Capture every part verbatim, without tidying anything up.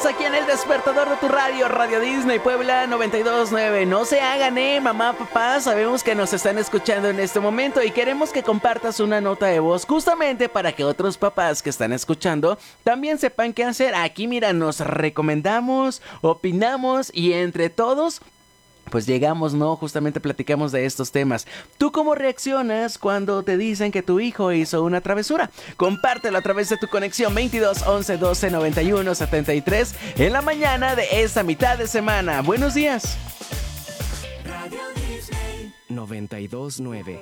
Estamos aquí en el despertador de tu radio, Radio Disney Puebla noventa y dos punto nueve. No se hagan, eh, mamá, papá, sabemos que nos están escuchando en este momento y queremos que compartas una nota de voz justamente para que otros papás que están escuchando también sepan qué hacer. Aquí, mira, nos recomendamos, opinamos y entre todos pues llegamos, ¿no? Justamente platicamos de estos temas. ¿Tú cómo reaccionas cuando te dicen que tu hijo hizo una travesura? Compártelo a través de tu conexión veintidós once doce noventa y uno setenta y tres en la mañana de esta mitad de semana. Buenos días. Radio Disney noventa y dos punto nueve.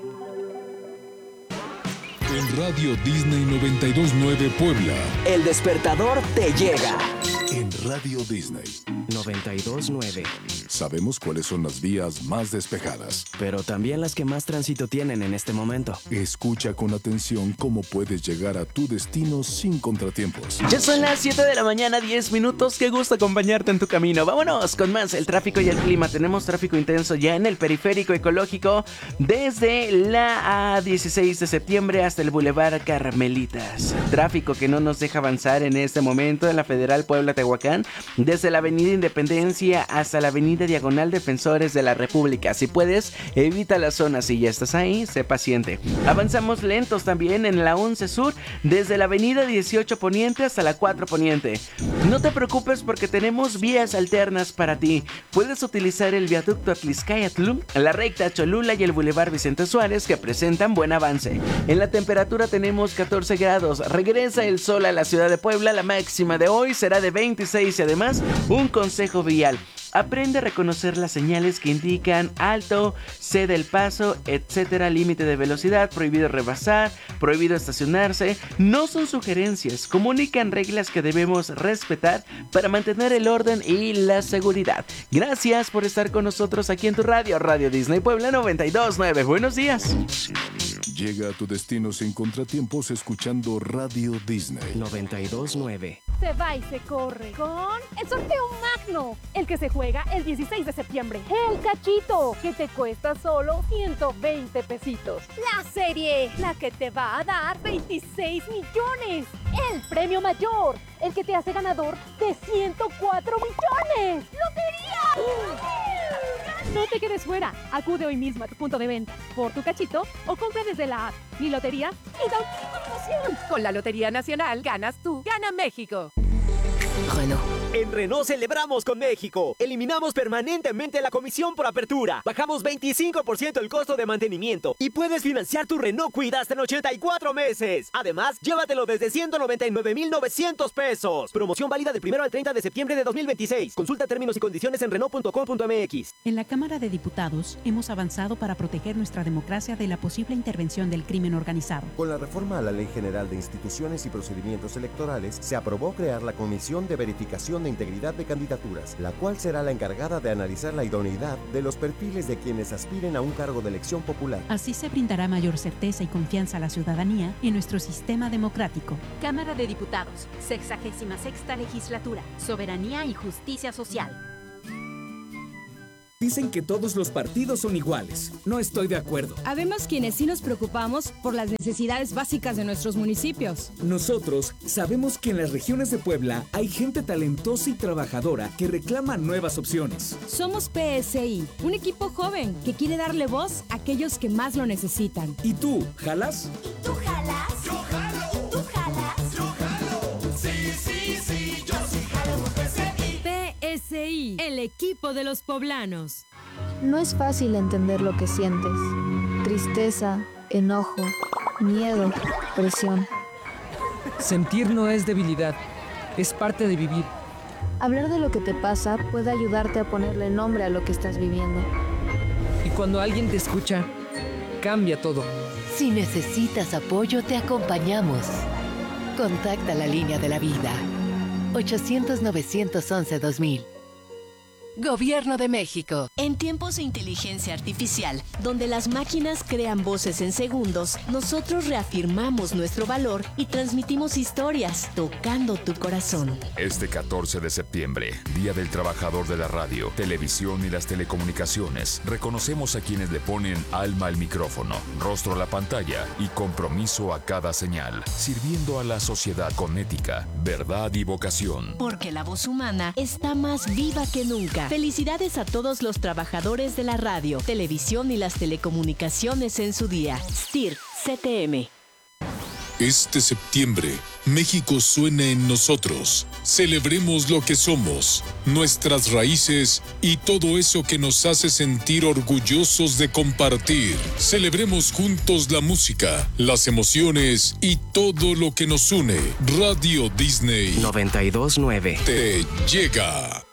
En Radio Disney noventa y dos punto nueve Puebla. El despertador te llega. En Radio Disney noventa y dos punto nueve. Sabemos cuáles son las vías más despejadas, pero también las que más tránsito tienen en este momento. Escucha con atención cómo puedes llegar a tu destino sin contratiempos. Ya son las siete de la mañana, diez minutos. Qué gusto acompañarte en tu camino. Vámonos con más el tráfico y el clima. Tenemos tráfico intenso ya en el periférico ecológico desde la A dieciséis de septiembre hasta el Boulevard Carmelitas. Tráfico que no nos deja avanzar en este momento en la Federal Puebla-Tehuacán, desde la Avenida Independencia hasta la Avenida Diagonal Defensores de la República. Si puedes, evita la zona. Si ya estás ahí, sé paciente. Avanzamos lentos también en la once Sur, desde la Avenida dieciocho Poniente hasta la cuatro Poniente. No te preocupes porque tenemos vías alternas para ti. Puedes utilizar el viaducto Atliscayatl, la recta Cholula y el Boulevard Vicente Suárez, que presentan buen avance. En la temperatura tenemos catorce grados. Regresa el sol a la ciudad de Puebla. La máxima de hoy será de veintiséis y además un consejo vial. Aprende a reconocer las señales que indican alto, cede el paso, etcétera, límite de velocidad, prohibido rebasar, prohibido estacionarse. No son sugerencias, comunican reglas que debemos respetar para mantener el orden y la seguridad. Gracias por estar con nosotros aquí en tu radio, Radio Disney Puebla noventa y dos punto nueve. Buenos días. Llega a tu destino sin contratiempos escuchando Radio Disney noventa y dos punto nueve. Se va y se corre con el sorteo magno, el que se juega el dieciséis de septiembre. El cachito, que te cuesta solo ciento veinte pesitos. La serie, la que te va a dar veintiséis millones. El premio mayor, el que te hace ganador de ciento cuatro millones. ¡Lotería! No te quedes fuera. Acude hoy mismo a tu punto de venta por tu cachito o compra desde la app Mi Lotería y da una promoción. Con la Lotería Nacional ganas tú, gana México. Renault. En Renault celebramos con México. Eliminamos permanentemente la comisión por apertura. Bajamos veinticinco por ciento el costo de mantenimiento. Y puedes financiar tu Renault Kwid hasta en ochenta y cuatro meses. Además, llévatelo desde ciento noventa y nueve mil novecientos pesos. Promoción válida del primero al treinta de septiembre de dos mil veintiséis. Consulta términos y condiciones en Renault punto com punto m x. En la Cámara de Diputados hemos avanzado para proteger nuestra democracia de la posible intervención del crimen organizado. Con la reforma a la Ley General de Instituciones y Procedimientos Electorales, se aprobó crear la Comisión de Verificación de Integridad de Candidaturas, la cual será la encargada de analizar la idoneidad de los perfiles de quienes aspiren a un cargo de elección popular. Así se brindará mayor certeza y confianza a la ciudadanía en nuestro sistema democrático. Cámara de Diputados, sexagésima sexta legislatura, soberanía y justicia social. Dicen que todos los partidos son iguales. No estoy de acuerdo. Habemos quienes sí nos preocupamos por las necesidades básicas de nuestros municipios. Nosotros sabemos que en las regiones de Puebla hay gente talentosa y trabajadora que reclama nuevas opciones. Somos P S I, un equipo joven que quiere darle voz a aquellos que más lo necesitan. ¿Y tú, jalas? ¿Y tú jalas? Yo jalo. ¿Tú jalas? Yo jalo. Sí, sí, sí, yo sí jalo con P S I. P S I, el equipo de los poblanos. No es fácil entender lo que sientes. Tristeza, enojo, miedo, presión. Sentir no es debilidad, es parte de vivir. Hablar de lo que te pasa puede ayudarte a ponerle nombre a lo que estás viviendo. Y cuando alguien te escucha, cambia todo. Si necesitas apoyo, te acompañamos. Contacta la línea de la vida. ochocientos, novecientos once, dos mil. Gobierno de México. En tiempos de inteligencia artificial, donde las máquinas crean voces en segundos, nosotros reafirmamos nuestro valor y transmitimos historias, tocando tu corazón. Este catorce de septiembre, Día del Trabajador de la Radio, Televisión y las Telecomunicaciones, reconocemos a quienes le ponen alma al micrófono, rostro a la pantalla y compromiso a cada señal, sirviendo a la sociedad con ética, verdad y vocación. Porque la voz humana está más viva que nunca. Felicidades a todos los trabajadores de la radio, televisión y las telecomunicaciones en su día. S T I R C T M. Este septiembre, México suena en nosotros. Celebremos lo que somos, nuestras raíces y todo eso que nos hace sentir orgullosos de compartir. Celebremos juntos la música, las emociones y todo lo que nos une. Radio Disney noventa y dos nueve te llega.